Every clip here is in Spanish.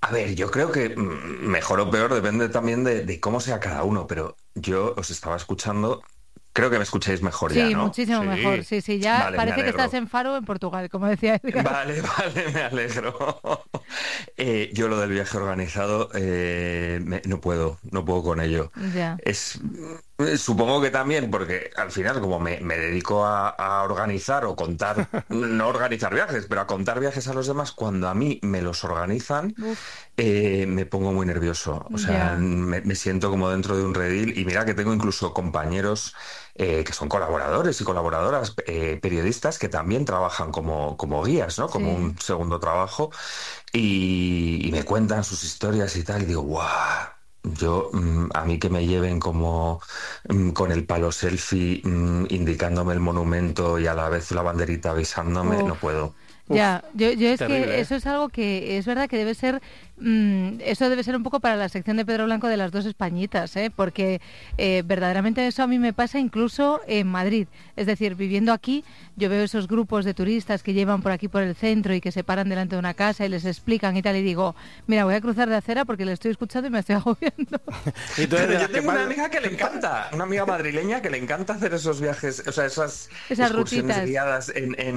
A ver, yo creo que mejor o peor depende también de cómo sea cada uno, pero yo os estaba escuchando, creo que me escucháis mejor ya, Sí, ¿no? muchísimo mejor. Sí. Sí, sí, ya Vale, me parece que estás alegro. en Faro, en Portugal, como decía Edgar. Vale, vale, me alegro. Yo lo del viaje organizado, no puedo con ello. Ya. Supongo que también, porque al final, como me dedico a organizar o contar, no organizar viajes, pero a contar viajes a los demás, cuando a mí me los organizan, Uf, me pongo muy nervioso. O sea, ya. me siento como dentro de un redil y mira que tengo incluso compañeros que son colaboradores y colaboradoras, periodistas que también trabajan como guías, ¿no? Como Sí. un segundo trabajo y me cuentan sus historias y tal y digo, ¡guau! Yo, a mí que me lleven como con el palo selfie, indicándome el monumento y a la vez la banderita avisándome, no Uf. puedo. Uf, Ya, yo es que terrible, ¿eh? eso es algo que es verdad que debe ser, eso debe ser un poco para la sección de Pedro Blanco de las dos Españitas, ¿eh? Porque verdaderamente eso a mí me pasa incluso en Madrid. Es decir, viviendo aquí, yo veo esos grupos de turistas que llevan por aquí por el centro y que se paran delante de una casa y les explican y tal, y digo, mira, voy a cruzar de acera porque le estoy escuchando y me estoy agobiando. Y tú eres Pero de yo las que tengo una vas... amiga que le encanta, una amiga madrileña que le encanta hacer esos viajes, o sea, esas Esas excursiones rutitas. guiadas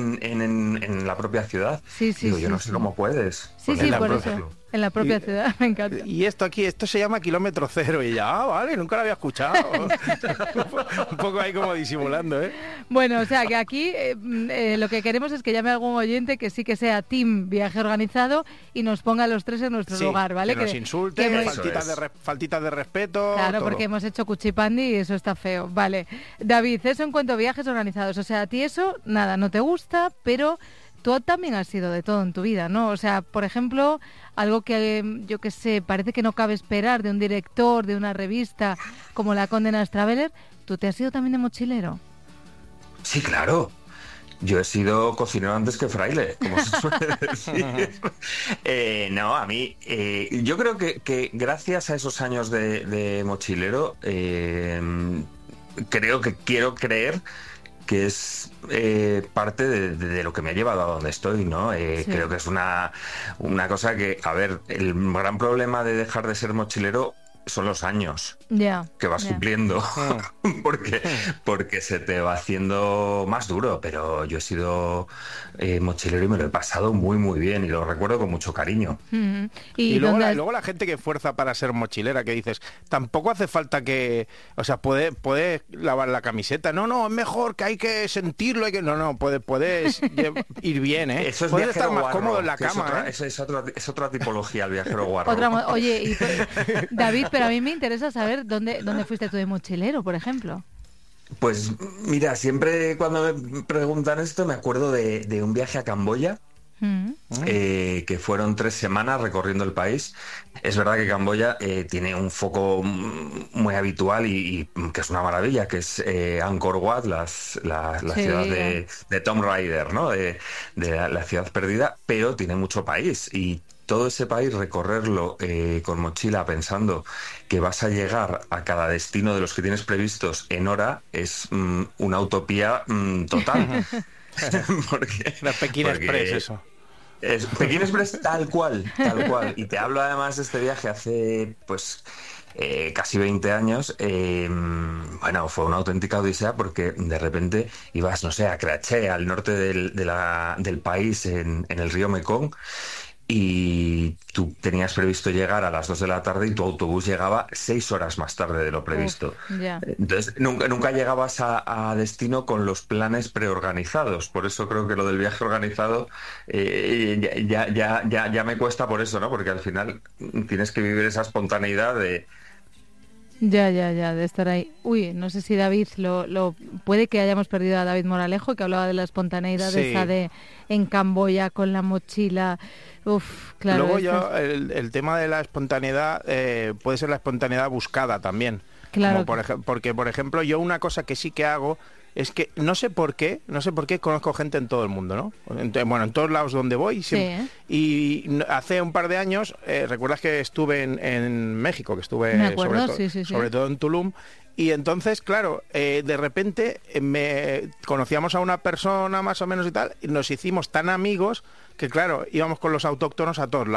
en la propia ciudad. Sí, sí, Digo, yo sí, no sé sí. cómo puedes, Sí, pues sí, En la por propia... eso. hacerlo. En la Y, propia ciudad, me encanta. y esto aquí, esto se llama kilómetro cero. Y ella, vale, nunca lo había escuchado. Un poco ahí como disimulando, ¿eh? Bueno, o sea que aquí lo que queremos es que llame algún oyente que sí que sea Team Viaje Organizado y nos ponga a los tres en nuestro Sí, lugar, ¿vale? que nos Que insulte, hemos- Eso es. faltitas de respeto, Claro, todo. porque hemos hecho cuchipandi y eso está feo. Vale. David, eso en cuanto a viajes organizados. O sea, a ti eso, nada, no te gusta, pero tú también has sido de todo en tu vida, ¿no? O sea, por ejemplo, algo que, yo qué sé, parece que no cabe esperar de un director, de una revista como La Condenas Traveler, ¿tú te has ido también de mochilero? Sí, claro. Yo he sido cocinero antes que fraile, como se suele decir. No, a mí, yo creo que gracias a esos años de mochilero, quiero creer que es parte de lo que me ha llevado a donde estoy, ¿no? Creo Sí. que es una cosa que, a ver, el gran problema de dejar de ser mochilero son los años Ya, que vas ya. cumpliendo, Mm, porque, mm. porque se te va haciendo más duro, pero yo he sido mochilero y me lo he pasado muy, muy bien y lo recuerdo con mucho cariño. Ujú. Y ¿Y luego dónde la, has... luego la gente que fuerza para ser mochilera, que dices, tampoco hace falta que, o sea, puede lavar la camiseta. No, no, es mejor que hay que sentirlo, hay que, no, no, puedes ir bien, ¿eh? Eso es Puedes estar viajero más cómodo en guarro, la que es cama, otra, ¿eh? es otra tipología, el viajero guarro. Oye, David, pero a mí me interesa saber dónde fuiste tú de mochilero, por ejemplo. Pues mira, siempre cuando me preguntan esto me acuerdo de un viaje a Camboya. Mm. Mm. Que fueron 3 semanas recorriendo el país. Es verdad que Camboya tiene un foco muy habitual y que es una maravilla, que es Angkor Wat, la ciudad Sí. de Tomb Raider, ¿no? De la ciudad perdida, pero tiene mucho país y todo ese país recorrerlo con mochila pensando que vas a llegar a cada destino de los que tienes previstos en hora es una utopía total. Porque, La Pekín Express, porque eso. Pekín Express tal cual, tal cual. Y te hablo además de este viaje hace, pues, casi 20 años. Bueno, fue una auténtica odisea porque de repente ibas, no sé, a Craché, al norte del país, en el río Mekong, y tú tenías previsto llegar a las 2 de la tarde y tu autobús llegaba 6 horas más tarde de lo previsto. Uf, ya. Entonces, nunca llegabas a destino con los planes preorganizados. Por eso creo que lo del viaje organizado ya me cuesta por eso, ¿no? Porque al final tienes que vivir esa espontaneidad de... Ya, ya, ya, de estar ahí. Uy, no sé si David puede que hayamos perdido a David Moralejo, que hablaba de la espontaneidad esa Sí. de en Camboya con la mochila. Uf, claro. Luego estas- yo, el tema de la espontaneidad puede ser la espontaneidad buscada también. Claro. Como porque, por ejemplo, yo una cosa que sí que hago es que no sé por qué conozco gente en todo el mundo, ¿no? Bueno, en todos lados donde voy. Sí, ¿eh? Y hace un par de años, recuerdas que estuve en México, que estuve Me acuerdo, sí, sí, sí. sobre todo en Tulum. Y entonces, claro, de repente conocíamos a una persona más o menos y tal, y nos hicimos tan amigos que, claro, íbamos con los autóctonos a todos lados.